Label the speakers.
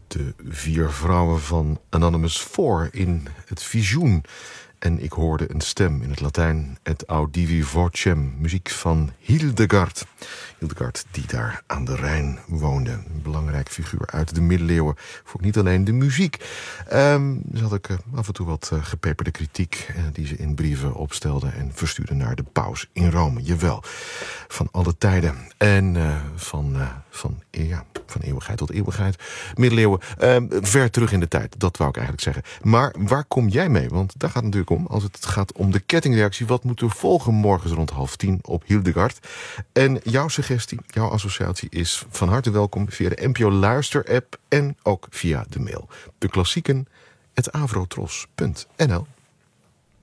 Speaker 1: De 4 vrouwen van Anonymous 4 in het visioen. En ik hoorde een stem in het Latijn, et audivi vocem, muziek van Hildegard. Hildegard die daar aan de Rijn woonde. Een belangrijk figuur uit de middeleeuwen. Voor niet alleen de muziek. Ze had ook af en toe wat gepeperde kritiek die ze in brieven opstelde en verstuurde naar de paus in Rome. Jawel, van alle tijden. En van eeuwigheid tot eeuwigheid. Middeleeuwen, ver terug in de tijd. Dat wou ik eigenlijk zeggen. Maar waar kom jij mee? Want daar gaat het natuurlijk om. Als het gaat om de kettingreactie. Wat moet er volgen morgens rond 9:30 op Hildegard? En jouw suggestie, jouw associatie is van harte welkom via de NPO Luister-app en ook via de mail. De klassieken, @avrotros.nl